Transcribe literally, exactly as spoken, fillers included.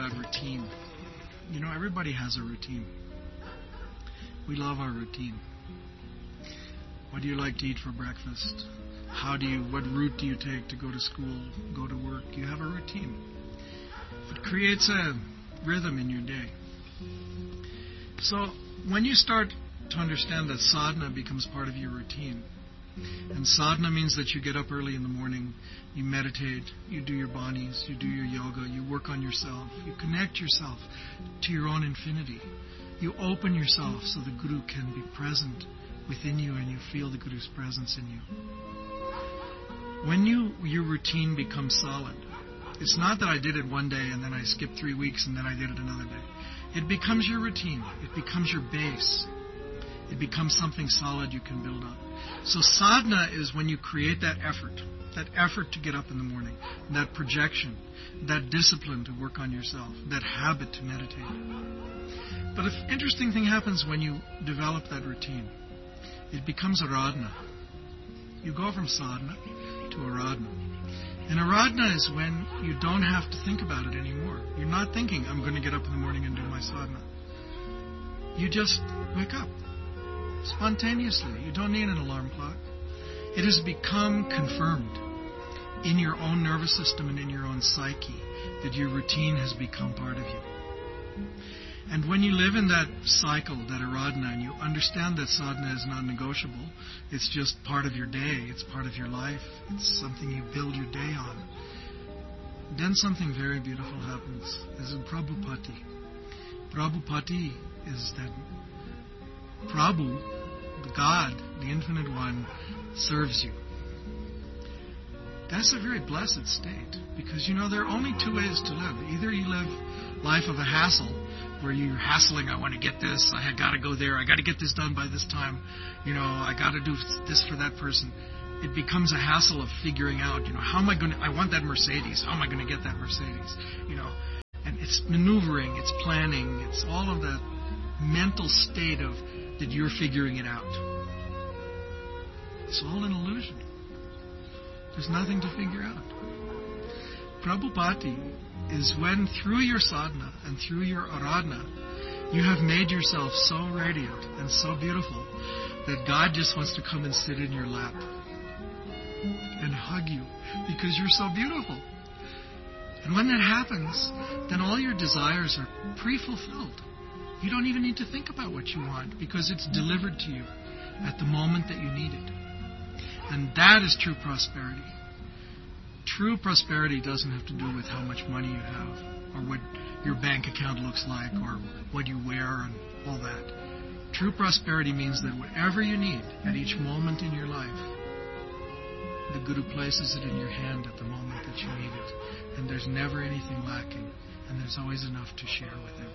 about routine. You know, everybody has a routine. We love our routine. What do you like to eat for breakfast? How do you, what route do you take to go to school, go to work? You have a routine. It creates a rhythm in your day. So when you start to understand that sadhana becomes part of your routine, and sadhana means that you get up early in the morning, you meditate, you do your banis, you do your yoga, you work on yourself, you connect yourself to your own infinity. You open yourself so the Guru can be present within you and you feel the Guru's presence in you. When you your routine becomes solid, it's not that I did it one day and then I skipped three weeks and then I did it another day. It becomes your routine. It becomes your base. It becomes something solid you can build on. So sadhana is when you create that effort, that effort to get up in the morning, that projection, that discipline to work on yourself, that habit to meditate. But an interesting thing happens when you develop that routine. It becomes aradhana. You go from sadhana to aradhana. And aradhana is when you don't have to think about it anymore. You're not thinking, I'm going to get up in the morning and do my sadhana. You just wake up. Spontaneously. You don't need an alarm clock. It has become confirmed in your own nervous system and in your own psyche that your routine has become part of you. And when you live in that cycle, that aradhana, and you understand that sadhana is not negotiable, it's just part of your day, it's part of your life, it's something you build your day on, then something very beautiful happens. As in Prabhupati. Prabhupati is that Prabhu, the God, the Infinite One, serves you. That's a very blessed state. Because, you know, there are only two ways to live. Either you live life of a hassle, where you're hassling, I want to get this, I got to go there, I got to get this done by this time, you know, I got to do this for that person. It becomes a hassle of figuring out, you know, how am I going to, I want that Mercedes, how am I going to get that Mercedes, you know. And it's maneuvering, it's planning, it's all of that mental state of that you're figuring it out. It's all an illusion. There's nothing to figure out. Prabhupati is when through your sadhana and through your aradhana, you have made yourself so radiant and so beautiful that God just wants to come and sit in your lap and hug you because you're so beautiful. And when that happens, then all your desires are pre-fulfilled. You don't even need to think about what you want because it's delivered to you at the moment that you need it. And that is true prosperity. True prosperity doesn't have to do with how much money you have or what your bank account looks like or what you wear and all that. True prosperity means that whatever you need at each moment in your life, the Guru places it in your hand at the moment that you need it. And there's never anything lacking. And there's always enough to share with everyone.